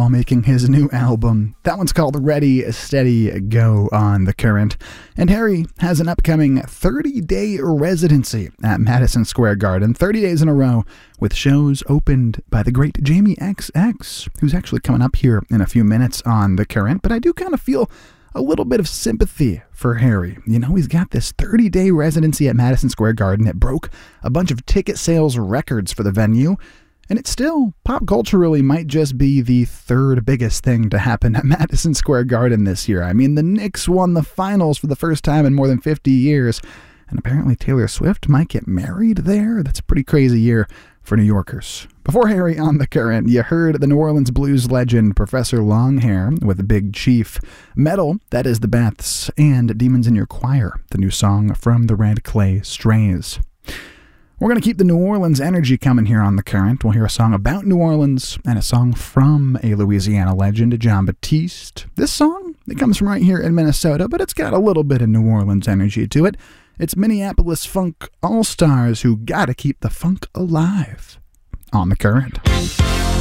while making his new album. That one's called Ready, Steady, Go on The Current. And Harry has an upcoming 30-day residency at Madison Square Garden, 30 days in a row, with shows opened by the great Jamie XX, who's actually coming up here in a few minutes on The Current. But I do kind of feel a little bit of sympathy for Harry. You know, he's got this 30-day residency at Madison Square Garden. It broke a bunch of ticket sales records for the venue, and it still, pop culturally, might just be the third biggest thing to happen at Madison Square Garden this year. I mean, the Knicks won the finals for the first time in more than 50 years, and apparently Taylor Swift might get married there. That's a pretty crazy year for New Yorkers. Before Harry on The Current, you heard the New Orleans blues legend Professor Longhair with Big Chief, Metal, that is the Beths, and Demons in Your Choir, the new song from the Red Clay Strays. We're going to keep the New Orleans energy coming here on The Current. We'll hear a song about New Orleans and a song from a Louisiana legend, Jon Batiste. This song, it comes from right here in Minnesota, but it's got a little bit of New Orleans energy to it. It's Minneapolis Funk All-Stars who gotta keep the funk alive on The Current.